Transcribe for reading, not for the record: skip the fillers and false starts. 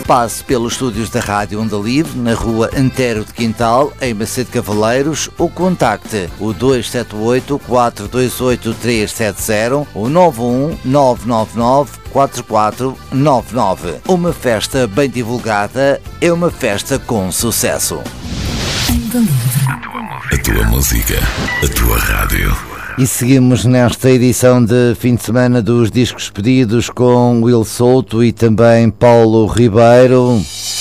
passe pelos estúdios da Rádio Onda Livre, na rua Antero de Quintal, em Macedo Cavaleiros, ou contacte o 278-428-370 ou 91999-4499. Uma festa bem divulgada é uma festa com sucesso. A tua música, a tua rádio. E seguimos nesta edição de fim de semana dos Discos Pedidos com Will Souto e também Paulo Ribeiro.